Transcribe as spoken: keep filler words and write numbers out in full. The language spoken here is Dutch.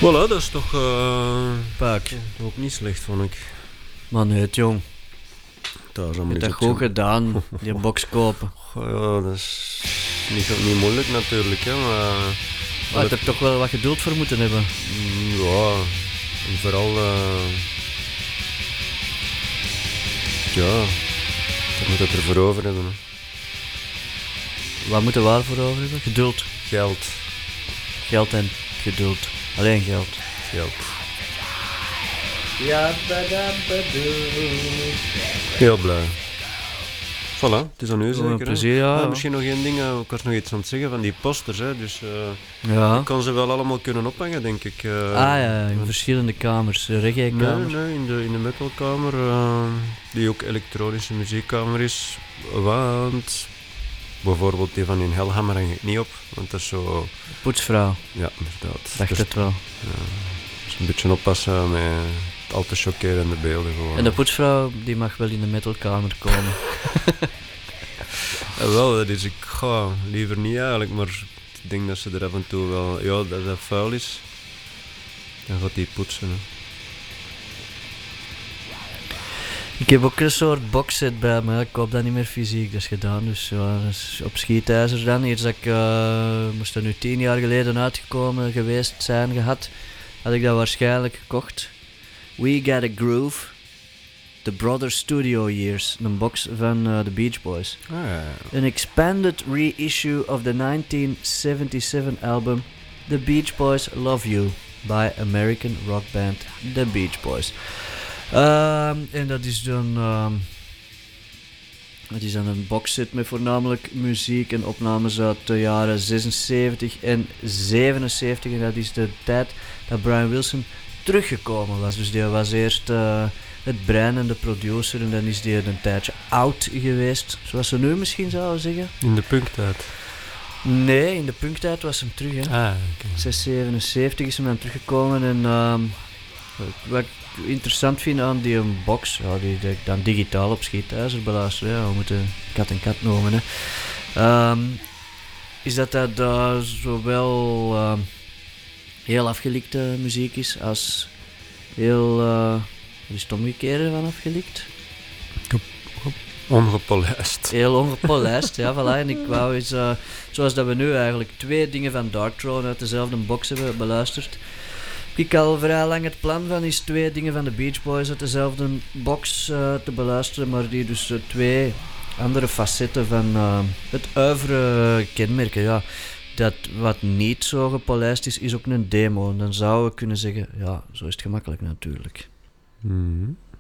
Voilà, dat is toch uh, Paak. ook niet slecht, vond ik. Maar nee, jong. Dat is je hebt dat goed gedaan, die box kopen. Goh, ja, dat is niet, niet moeilijk natuurlijk, hè, maar... Maar je hebt toch wel wat geduld voor moeten hebben. Ja, en vooral... Uh, ja, je moet het er voor over hebben. Hè. Wat moeten we waarvoor over hebben? Geduld. Geld. Geld en geduld. Alleen geld. Geld. Ja, badabadoo. Heel blij. Voilà, het is aan u zeker. Plezier, ja, ah, ja. Misschien nog één ding, uh, ik was nog iets aan het zeggen van die posters, hè, dus uh, ja. ik kan ze wel allemaal kunnen ophangen, denk ik. Uh, ah ja, in verschillende kamers, reggae-kamer. Nee, nee, in de, in de metalkamer, uh, die ook elektronische muziekkamer is, want bijvoorbeeld die van in Hellhammer hang ik niet op, want dat is zo... Poetsvrouw. Ja, inderdaad. Dacht dus, het wel. Ja, dus een beetje oppassen met al te chockerende beelden gewoon. En de poetsvrouw, die mag wel in de metalkamer komen. Ja, wel, dat is ik ga liever niet eigenlijk, maar ik denk dat ze er af en toe wel, ja, dat dat vuil is, dan gaat die poetsen. Hè. Ik heb ook een soort boxset bij me, ik koop dat niet meer fysiek, dat is gedaan, dus ja, dat is op schietijzer dan. Iets dat ik, uh, moest er nu tien jaar geleden uitgekomen geweest zijn gehad, had ik dat waarschijnlijk gekocht. We Got a Groove. The Brothers Studio Years, een box van uh, The Beach Boys. Ah, ja. An expanded reissue of the nineteen seventy-seven album The Beach Boys Love You by American rock band The Beach Boys. Um, en dat is dan um, dat is dan een boxset met voornamelijk muziek en opnames uit de jaren zesenzeventig en zevenenzeventig. En dat is de tijd dat Brian Wilson teruggekomen was. Dus die was eerst uh, het brein en de producer en dan is die een tijdje oud geweest, zoals ze nu misschien zouden zeggen. In de punktijd? Nee, in de punktijd was hem terug. Hè. Ah, okay. zes zevenenzeventig is hem dan teruggekomen en um, wat ik interessant vind aan die box, ja, die, die ik dan digitaal op schietijzer beluister, ja, we moeten kat en kat noemen, hè. Um, is dat dat uh, zowel uh, heel afgelikte muziek is als heel, uh, wat is het omgekeerde van afgelikt? Ongepolijst. Heel ongepolijst, ja, voilà. En ik wou eens, uh, zoals dat we nu eigenlijk twee dingen van Darkthrone uit dezelfde box hebben beluisterd, heb ik al vrij lang het plan van is twee dingen van de Beach Boys uit dezelfde box uh, te beluisteren, maar die dus uh, twee andere facetten van uh, het oeuvre kenmerken, ja. Dat wat niet zo gepolijst is, is ook een demo. En dan zouden we kunnen zeggen, ja, zo is het gemakkelijk natuurlijk. Mm-hmm.